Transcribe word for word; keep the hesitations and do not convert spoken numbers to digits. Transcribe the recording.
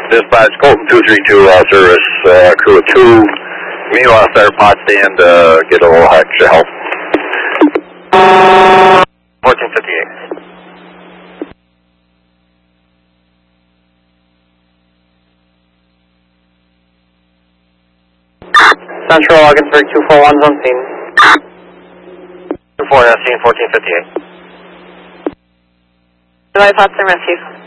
Dispatch, Colton two three two, uh, service, uh, crew of two. Meanwhile, start pod stand, uh, get a little extra help. fourteen fifty-eight. Central, Augsburg two four one on scene. two four on scene, fourteen fifty-eight. July Potsdam Rescue.